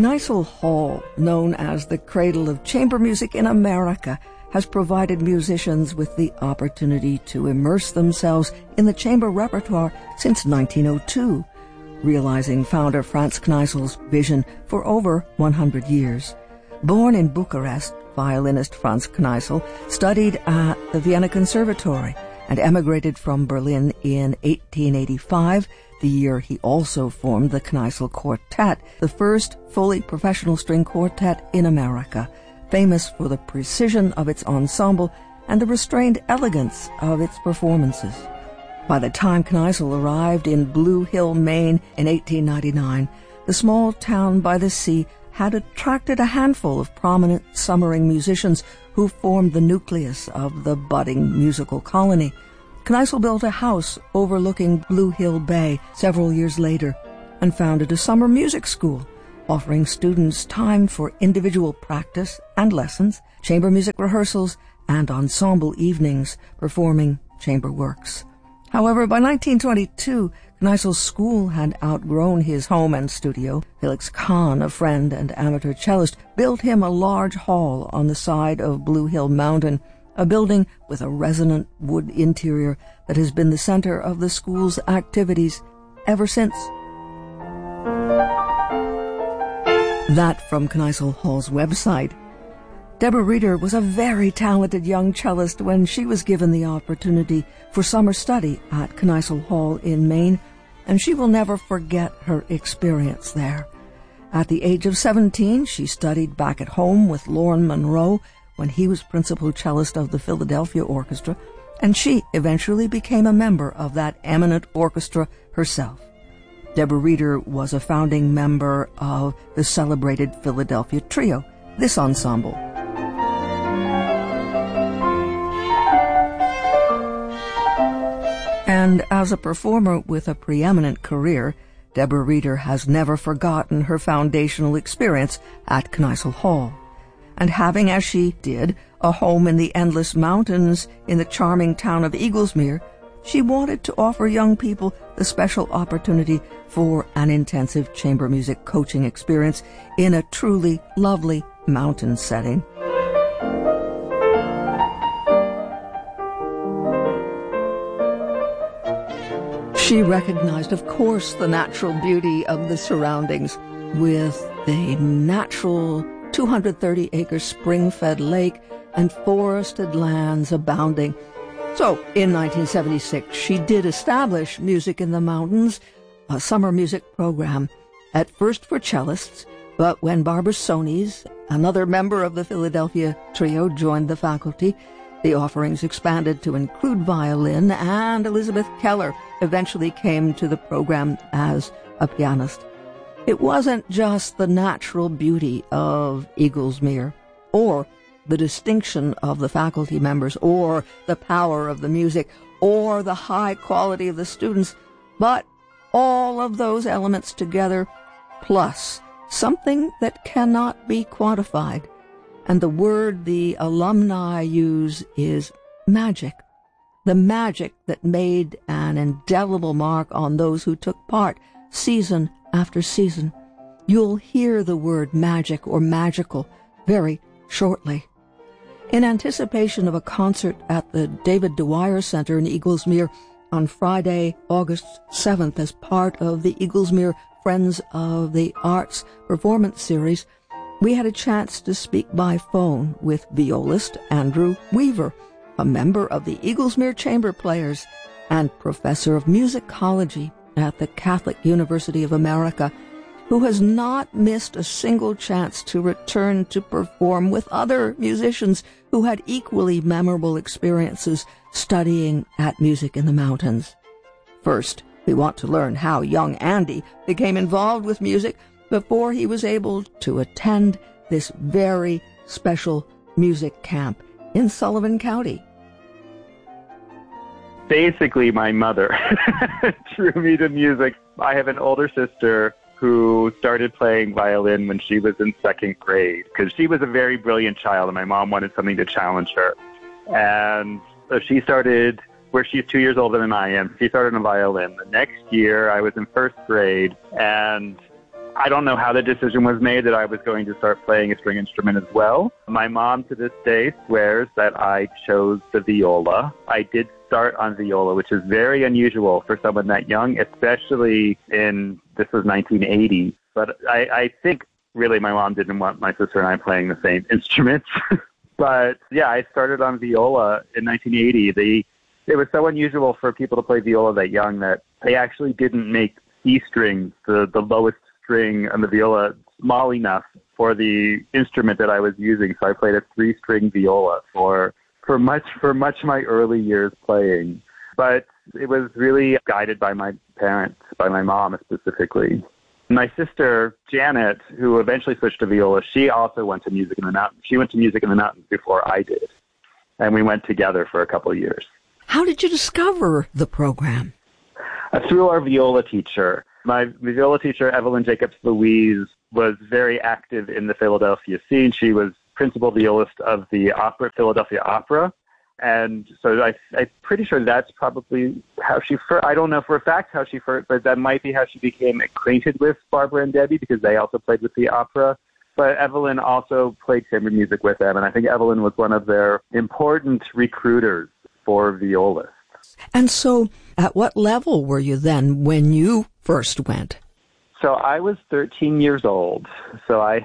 Kneissl Hall, known as the cradle of chamber music in America, has provided musicians with the opportunity to immerse themselves in the chamber repertoire since 1902, realizing founder Franz Kneissl's vision for over 100 years. Born in Bucharest, violinist Franz Kneissl studied at the Vienna Conservatory and emigrated from Berlin in 1885, the year he also formed the Kneissl Quartet, the first fully professional string quartet in America, famous for the precision of its ensemble and the restrained elegance of its performances. By the time Kneissl arrived in Blue Hill, Maine in 1899, the small town by the sea had attracted a handful of prominent summering musicians who formed the nucleus of the budding musical colony. Kneissl built a house overlooking Blue Hill Bay several years later and founded a summer music school, offering students time for individual practice and lessons, chamber music rehearsals, and ensemble evenings performing chamber works. However, by 1922, Kneissl's school had outgrown his home and studio. Felix Kahn, a friend and amateur cellist, built him a large hall on the side of Blue Hill Mountain, a building with a resonant wood interior that has been the center of the school's activities ever since. That from Kneissl Hall's website. Deborah Reeder was a very talented young cellist when she was given the opportunity for summer study at Kneissl Hall in Maine, and she will never forget her experience there. At the age of 17, she studied back at home with Lorne Monroe when he was principal cellist of the Philadelphia Orchestra, and she eventually became a member of that eminent orchestra herself. Deborah Reeder was a founding member of the celebrated Philadelphia Trio, this ensemble. And as a performer with a preeminent career, Deborah Reeder has never forgotten her foundational experience at Kneissl Hall. And having, as she did, a home in the endless mountains in the charming town of Eaglesmere, she wanted to offer young people the special opportunity for an intensive chamber music coaching experience in a truly lovely mountain setting. She recognized, of course, the natural beauty of the surroundings with the natural 230-acre spring-fed lake and forested lands abounding. So, in 1976, she did establish Music in the Mountains, a summer music program, at first for cellists, but when Barbara Sonis, another member of the Philadelphia Trio, joined the faculty, the offerings expanded to include violin, and Elizabeth Keller eventually came to the program as a pianist. It wasn't just the natural beauty of Eaglesmere, or the distinction of the faculty members, or the power of the music, or the high quality of the students, but all of those elements together, plus something that cannot be quantified. And the word the alumni use is magic. The magic that made an indelible mark on those who took part season after season. You'll hear the word magic or magical very shortly. In anticipation of a concert at the David Dwyer Center in Eaglesmere on Friday, August 7th, as part of the Eaglesmere Friends of the Arts performance series, we had a chance to speak by phone with violist Andrew Weaver, a member of the Eaglesmere Chamber Players and professor of musicology at the Catholic University of America, who has not missed a single chance to return to perform with other musicians who had equally memorable experiences studying at Music in the Mountains. First, we want to learn how young Andy became involved with music before he was able to attend this very special music camp in Sullivan County. Basically, my mother drew me to music. I have an older sister who started playing violin when she was in second grade because she was a very brilliant child and my mom wanted something to challenge her. And so she started, where she's 2 years older than I am, she started on violin. The next year, I was in first grade and I don't know how the decision was made that I was going to start playing a string instrument as well. My mom to this day swears that I chose the viola. I did start on viola, which is very unusual for someone that young, especially this was 1980. But I think really my mom didn't want my sister and I playing the same instruments. But yeah, I started on viola in 1980. It was so unusual for people to play viola that young that they actually didn't make C strings, the lowest string on the viola, small enough for the instrument that I was using. So I played a 3-string viola for much of my early years playing. But it was really guided by my parents, by my mom specifically. My sister, Janet, who eventually switched to viola, she also went to Music in the Mountains. She went to Music in the Mountains before I did. And we went together for a couple of years. How did you discover the program? Through our viola teacher. My viola teacher, Evelyn Jacobs-Louise, was very active in the Philadelphia scene. She was principal violist of the Philadelphia Opera. And so I'm pretty sure that's probably how she first, I don't know for a fact how she first, but that might be how she became acquainted with Barbara and Debbie, because they also played with the opera. But Evelyn also played chamber music with them, and I think Evelyn was one of their important recruiters for violists. And so at what level were you then when you first went? So I was 13 years old, so I